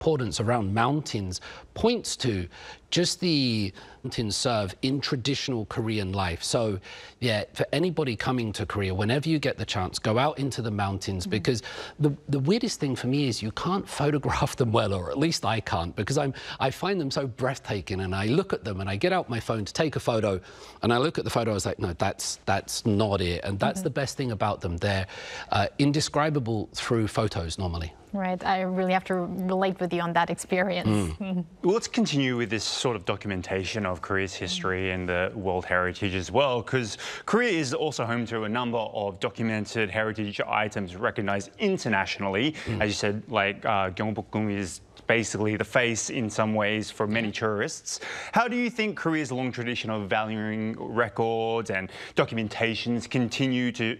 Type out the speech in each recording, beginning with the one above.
importance around mountains points to just the mountains serve in traditional Korean life. So yeah, for anybody coming to Korea, whenever you get the chance, go out into the mountains, because the weirdest thing for me is you can't photograph them well, or at least I can't, because I find them so breathtaking, and I look at them and I get out my phone to take a photo and I look at the photo, I was like, no, that's not it. And that's the best thing about them. They're indescribable through photos normally. Right, I really have to relate with you on that experience. Well, let's continue with this sort of documentation of Korea's history and the World Heritage as well, because Korea is also home to a number of documented heritage items recognized internationally. As you said, like Gyeongbokgung is basically the face in some ways for many tourists. How do you think Korea's long tradition of valuing records and documentations continue to,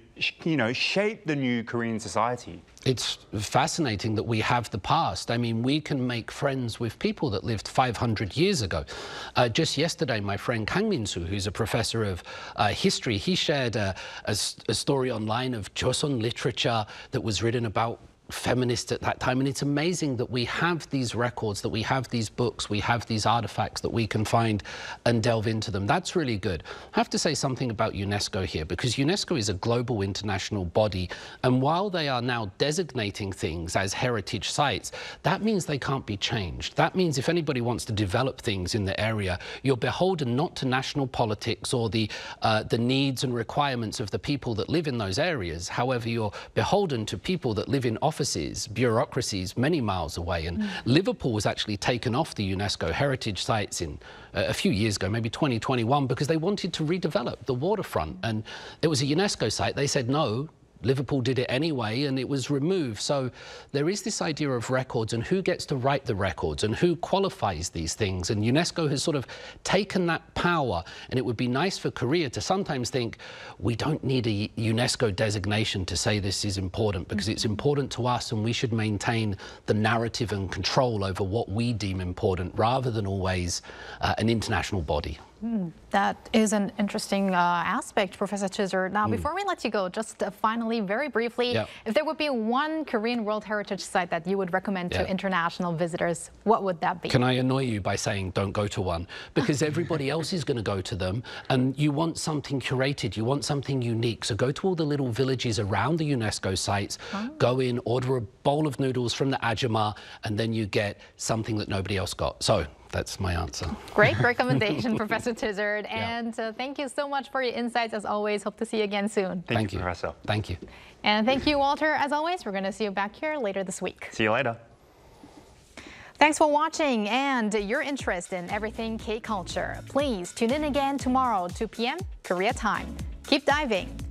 shape the new Korean society? It's fascinating that we have the past. I mean, we can make friends with people that lived 500 years ago. Just yesterday, my friend Kang Min-soo, who's a professor of history, he shared a story online of Joseon literature that was written about feminists at that time. And it's amazing that we have these records, that we have these books, we have these artifacts that we can find and delve into them. That's really good. I have to say something about UNESCO here, because UNESCO is a global international body, and while they are now designating things as heritage sites, that means they can't be changed. That means if anybody wants to develop things in the area, you're beholden not to national politics or the needs and requirements of the people that live in those areas. However, you're beholden to people that live in offices, bureaucracies many miles away. And Liverpool was actually taken off the UNESCO heritage sites in a few years ago, maybe 2021, because they wanted to redevelop the waterfront. And it was a UNESCO site. They said no. Liverpool did it anyway, and it was removed. So there is this idea of records and who gets to write the records and who qualifies these things. And UNESCO has sort of taken that power, and it would be nice for Korea to sometimes think, we don't need a UNESCO designation to say this is important, because it's important to us, and we should maintain the narrative and control over what we deem important, rather than always an international body. That is an interesting aspect, Professor Chizard. Now, before we let you go, just finally, very briefly, if there would be one Korean World Heritage site that you would recommend to international visitors, what would that be? Can I annoy you by saying don't go to one? Because everybody else is going to go to them, and you want something curated, you want something unique. So go to all the little villages around the UNESCO sites, go in, order a bowl of noodles from the Ajima, and then you get something that nobody else got. So that's my answer. Great recommendation, Professor Chizard. And thank you so much for your insights, as always. Hope to see you again soon. Thank you, Professor. Thank you. And thank you, Walter. As always, we're going to see you back here later this week. See you later. Thanks for watching and your interest in everything K-culture. Please tune in again tomorrow, 2 p.m. Korea time. Keep diving.